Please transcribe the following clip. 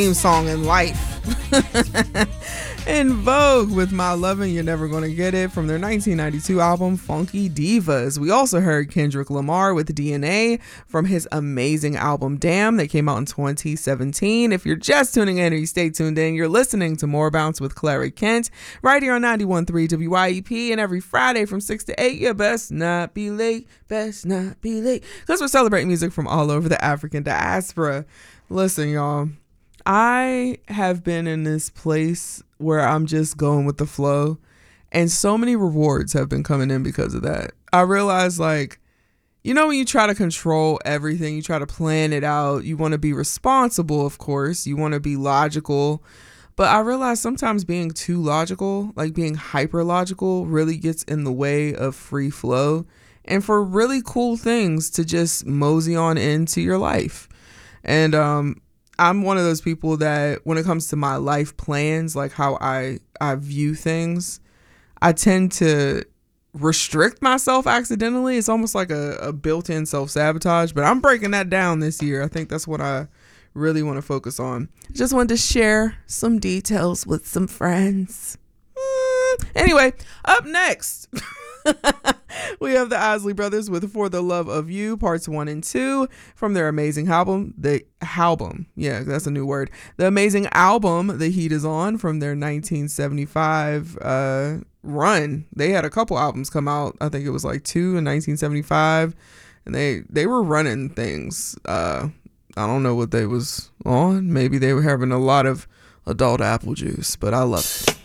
theme song in life. In Vogue with My Lovin' You're Never Gonna Get It from their 1992 album Funky Divas. We also heard Kendrick Lamar with DNA from his amazing album Damn that came out in 2017. If you're just tuning in or you stay tuned in, you're listening to More Bounce with Clary Kent right here on 91.3 WYEP, and every Friday from 6 to 8, you best not be late, because we're celebrating music from all over the African diaspora. Listen, y'all, I have been in this place where I'm just going with the flow, and so many rewards have been coming in because of that. I realize, like, you know, when you try to control everything, you try to plan it out, you want to be responsible, of course, you want to be logical, but I realize sometimes being too logical, like being hyper logical, really gets in the way of free flow and for really cool things to just mosey on into your life. And I'm one of those people that when it comes to my life plans, like how I view things, I tend to restrict myself accidentally. It's almost like a built-in self-sabotage, but I'm breaking that down this year. I think that's what I really want to focus on. Just wanted to share some details with some friends. Anyway, up next, we have the Isley Brothers with For the Love of You, parts 1 and 2 from their amazing album, The amazing album, The Heat Is On, from their 1975 run. They had a couple albums come out. I think it was like 2 in 1975, and they were running things. I don't know what they was on. Maybe they were having a lot of adult apple juice, but I love it.